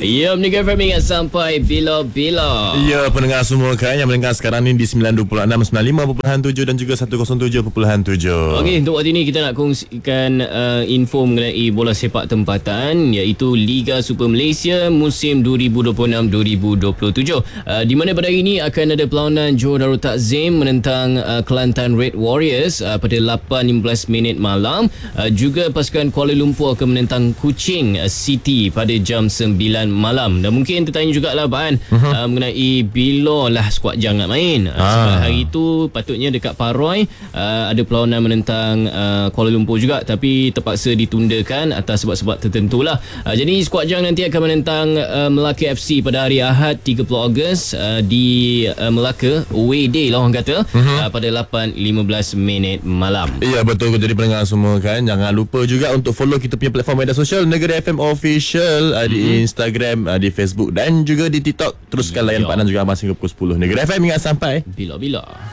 Ya, Negeri FM ingat sampai bila-bila. Ya, pendengar semua kan yang mendengar sekarang ni di 926, 95.7 dan juga 107.7. Okey, untuk waktu ini kita nak kongsikan info mengenai bola sepak tempatan, iaitu Liga Super Malaysia musim 2026-2027. Di mana pada hari ini akan ada perlawanan Johor Darul Takzim menentang Kelantan Red Warriors pada 8.15 minit malam. Juga pasukan Kuala Lumpur akan menentang Kuching City pada jam 9 malam. Dan mungkin tertanya jugalah Baan mengenai bila lah skuad Jang nak main. Sebab hari itu patutnya dekat Paroi ada perlawanan menentang Kuala Lumpur juga, tapi terpaksa ditundakan atas sebab-sebab tertentu lah. Jadi skuad Jang nanti akan menentang Melaka FC pada hari Ahad 30 Ogos di Melaka, away day lah orang kata, pada 8.15 minit malam. Ya, betul. Jadi pendengar semua kan, jangan lupa juga untuk follow kita punya platform media sosial Negeri FM Official di Instagram, di Facebook dan juga di TikTok. Teruskan layan Pak Nan juga masih ke pukul 10. Negeri FM ingat sampai bila-bila.